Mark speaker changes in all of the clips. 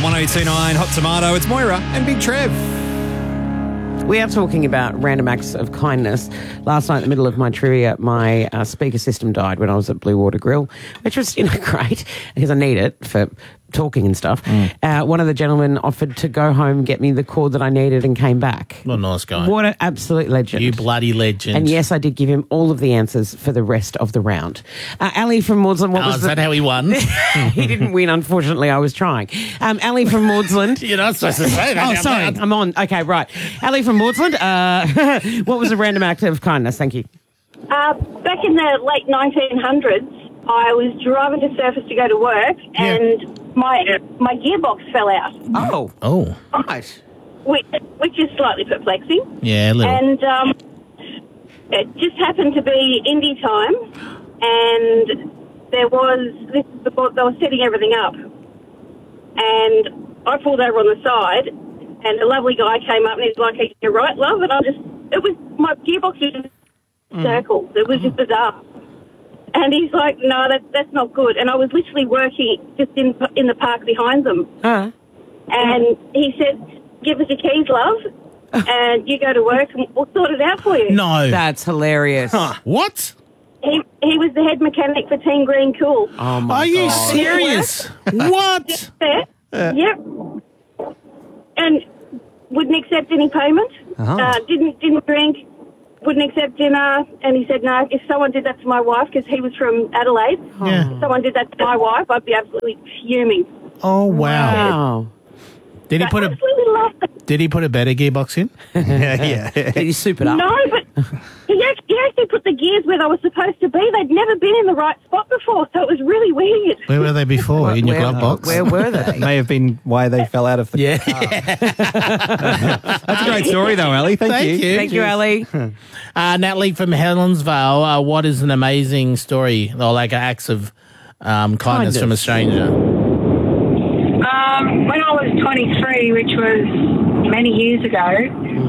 Speaker 1: 1029 Hot Tomato. It's Moira and Big Trev.
Speaker 2: We are talking about random acts of kindness. Last night, in the middle of my trivia, my speaker system died when I was at Blue Water Grill, which was, great because I need it for talking and stuff. One of the gentlemen offered to go home, get me the cord that I needed and came back.
Speaker 3: What a nice guy.
Speaker 2: What an absolute legend.
Speaker 3: You bloody legend.
Speaker 2: And yes, I did give him all of the answers for the rest of the round. Ali from Maudslin, what was
Speaker 3: is that how he won?
Speaker 2: He didn't win, unfortunately. I was trying. Ali from Maudslin.
Speaker 3: You're not supposed to say that.
Speaker 2: Oh, sorry. I'm on. Okay, right. Ali from Maudslin, what was a random act of kindness? Thank you.
Speaker 4: Back in the late 1900s, I was driving to Surfers to go to work, and my gearbox fell out.
Speaker 3: Oh.
Speaker 2: Right.
Speaker 4: Which is slightly perplexing.
Speaker 3: Yeah, a little.
Speaker 4: And it just happened to be Indy time, and they were setting everything up. And I pulled over on the side, and a lovely guy came up and he's like, "Are you right, love?" And my gearbox was just circles. It was just bizarre. And he's like, "No, that's not good." And I was literally working just in the park behind them. And he said, "Give us your keys, love, and you go to work and we'll sort it out for you."
Speaker 3: No.
Speaker 2: That's hilarious.
Speaker 3: What?
Speaker 4: He was the head mechanic for Team Green Cool.
Speaker 2: Oh, my
Speaker 3: Are you
Speaker 2: God.
Speaker 3: serious? What?
Speaker 4: Yep. And wouldn't accept any payment. Didn't drink. Wouldn't accept dinner, and he said, "No, if someone did that to my wife," because he was from Adelaide, if someone did that to my wife, I'd be absolutely fuming.
Speaker 3: Oh, wow. Did he
Speaker 4: I absolutely love it.
Speaker 3: Did he put a better gearbox in?
Speaker 1: Yeah.
Speaker 2: Did you soup it up?
Speaker 4: No, but he actually put the gears where they were supposed to be. They'd never been in the right spot before, so it was really weird.
Speaker 3: Where were they before? In your glove box?
Speaker 2: Where were they?
Speaker 1: May have been why they fell out of the car. That's a great story, though, Ali. Thank you.
Speaker 2: Thank you, Ali.
Speaker 3: Natalie from Helensvale, what is an amazing story, or like acts of kindness from a stranger?
Speaker 5: When I was 23, which was many years ago,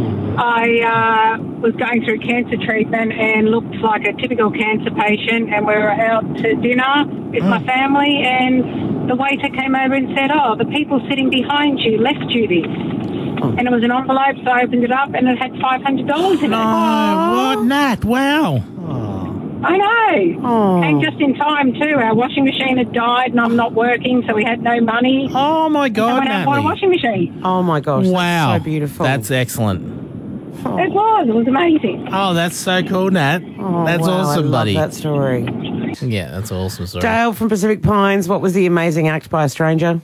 Speaker 5: I was going through cancer treatment and looked like a typical cancer patient, and we were out to dinner with my family, and the waiter came over and said, "Oh, the people sitting behind you left you this." And it was an envelope, so I opened it up and it had $500 in it.
Speaker 3: Oh, what, Nat? Wow.
Speaker 5: I know. And just in time, too. Our washing machine had died and I'm not working, so we had no money.
Speaker 3: Oh, my God,
Speaker 5: I went out and bought a washing machine.
Speaker 2: Oh, my gosh.
Speaker 3: Wow.
Speaker 2: That's so beautiful.
Speaker 3: That's excellent.
Speaker 5: It was amazing.
Speaker 3: Oh, that's so cool, Nat. That's
Speaker 2: wow,
Speaker 3: awesome,
Speaker 2: I
Speaker 3: buddy.
Speaker 2: love that story.
Speaker 3: Yeah, that's an awesome story.
Speaker 2: Dale from Pacific Pines, what was the amazing act by a stranger?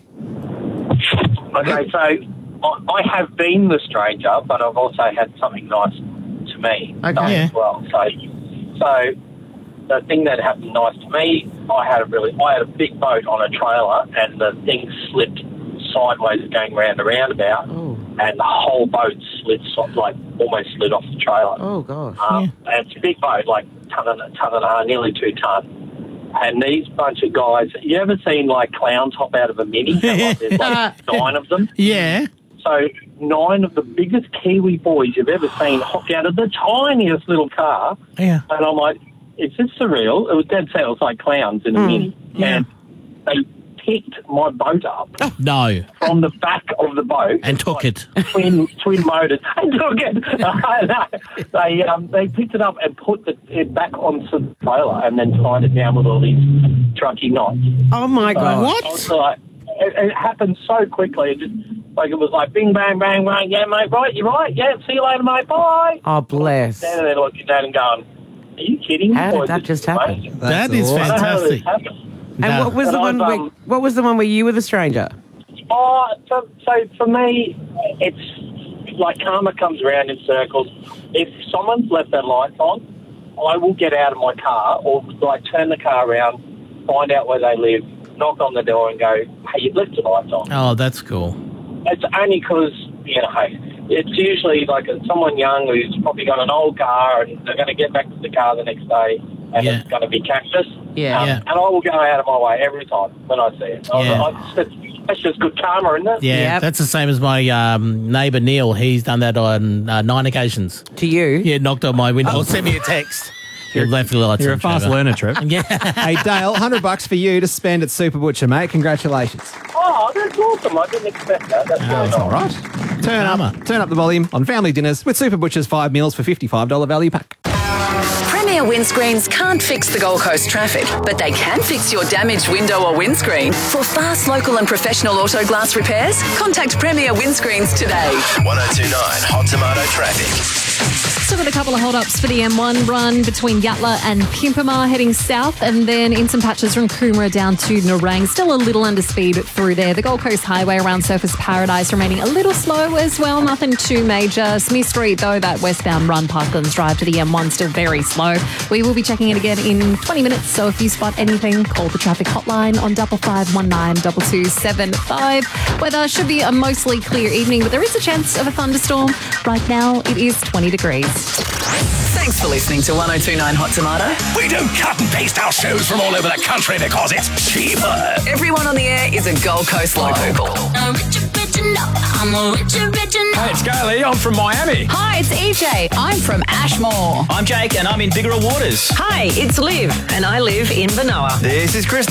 Speaker 6: Okay, so I have been the stranger, but I've also had something nice to me done as well. So the thing that happened nice to me, I had a big boat on a trailer, and the thing slipped sideways going round a roundabout, and the whole boat almost slid off the trailer.
Speaker 2: Oh, gosh.
Speaker 6: And it's a big boat, like ton and a half, nearly 2 ton. And these bunch of guys, you ever seen like clowns hop out of a Mini? There's like 9 of them.
Speaker 3: Yeah.
Speaker 6: So 9 of the biggest Kiwi boys you've ever seen hopped out of the tiniest little car.
Speaker 3: Yeah.
Speaker 6: And I'm like, is this surreal? It was dead set. It was like clowns in a Mini.
Speaker 3: Yeah.
Speaker 6: And they picked my boat up
Speaker 3: No.
Speaker 6: from the back of the boat.
Speaker 3: And took it.
Speaker 6: Twin motors. And took it. They picked it up and put it back onto the trailer and then tied it down with all these trucky knots.
Speaker 2: Oh, my God.
Speaker 3: What?
Speaker 6: I was like, it happened so quickly. It was like bing, bang, bang, bang. Yeah, mate, right, you're right. Yeah, see you later, mate. Bye.
Speaker 2: Oh, bless.
Speaker 6: Standing there looking at and going, are you kidding?
Speaker 2: How did that just happen?
Speaker 3: That is fantastic.
Speaker 2: And what was the what was the one where you were the stranger?
Speaker 6: So for me, it's like karma comes around in circles. If someone's left their lights on, I will get out of my car or like turn the car around, find out where they live, knock on the door and go, hey, you've left your lights on.
Speaker 3: Oh, that's cool.
Speaker 6: It's only because, it's usually like someone young who's probably got an old car and they're going to get back to the car the next day and it's going to be cactus. And I will go out of my way every time when I see it. That's just good karma, isn't it?
Speaker 3: Yeah, that's the same as my neighbour Neil. He's done that on 9 occasions.
Speaker 2: To you?
Speaker 3: Yeah, knocked on my window or sent me a text. You're
Speaker 1: a fast learner, Trev.
Speaker 3: Yeah.
Speaker 1: Hey, Dale, $100 for you to spend at Super Butcher, mate. Congratulations.
Speaker 6: Oh, Oh, that's awesome. I didn't expect that. That's really nice.
Speaker 1: All right. Turn up the volume on family dinners with Super Butcher's 5 meals for $55 value pack.
Speaker 7: Premier Windscreens can't fix the Gold Coast traffic, but they can fix your damaged window or windscreen. For fast, local and professional auto glass repairs, contact Premier Windscreens today.
Speaker 8: 1029 Hot Tomato Traffic.
Speaker 9: Still got a couple of hold-ups for the M1 run between Yatala and Pimpama heading south, and then in some patches from Coomera down to Nerang. Still a little under speed through there. The Gold Coast Highway around Surfers Paradise remaining a little slow as well. Nothing too major. Smith Street, though, that westbound run Parklands Drive to the M1 still very slow. We will be checking it again in 20 minutes, so if you spot anything, call the traffic hotline on 5519 2275. Weather should be a mostly clear evening, but there is a chance of a thunderstorm. Right now, it is 20 degrees.
Speaker 7: Thanks for listening to 1029 Hot Tomato.
Speaker 8: We do cut and paste our shows from all over the country because it's cheaper.
Speaker 7: Everyone on the air is a Gold Coast local.
Speaker 10: Hey, it's Gailey. I'm from Miami.
Speaker 11: Hi, it's EJ. I'm from Ashmore.
Speaker 10: I'm Jake, and I'm in Bigger Waters.
Speaker 12: Hi, it's Liv, and I live in Benoa.
Speaker 8: This is Chris.